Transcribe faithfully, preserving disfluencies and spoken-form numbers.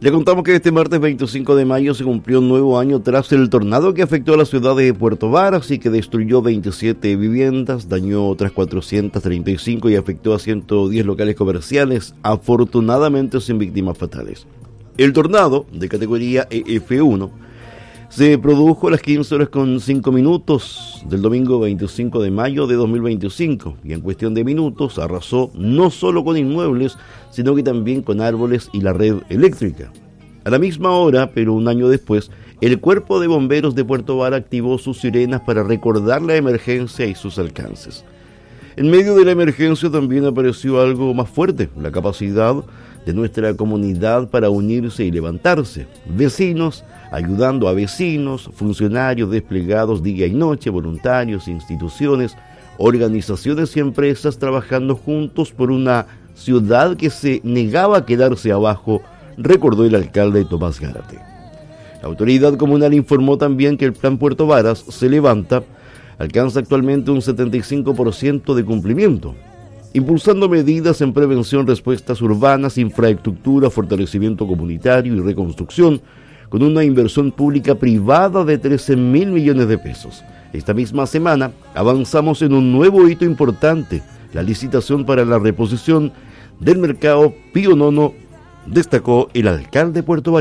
Le contamos que este martes veinticinco de mayo se cumplió un nuevo año tras el tornado que afectó a la ciudad de Puerto Varas y que destruyó veintisiete viviendas, dañó otras cuatrocientas treinta y cinco y afectó a ciento diez locales comerciales, afortunadamente sin víctimas fatales. El tornado, de categoría E F uno, se produjo a las quince horas con cinco minutos del domingo veinticinco de mayo de dos mil veinticinco y en cuestión de minutos arrasó no solo con inmuebles, sino que también con árboles y la red eléctrica. A la misma hora, pero un año después, el Cuerpo de Bomberos de Puerto Varas activó sus sirenas para recordar la emergencia y sus alcances. En medio de la emergencia también apareció algo más fuerte, la capacidad de nuestra comunidad para unirse y levantarse. Vecinos ayudando a vecinos, funcionarios desplegados día y noche, voluntarios, instituciones, organizaciones y empresas trabajando juntos por una ciudad que se negaba a quedarse abajo, recordó el alcalde Tomás Gárate. La autoridad comunal informó también que el Plan Puerto Varas se levanta, alcanza actualmente un setenta y cinco por ciento de cumplimiento, impulsando medidas en prevención, respuestas urbanas, infraestructura, fortalecimiento comunitario y reconstrucción, con una inversión pública privada de trece mil millones de pesos. Esta misma semana avanzamos en un nuevo hito importante, la licitación para la reposición del mercado Pío Nono, destacó el alcalde puertovarense.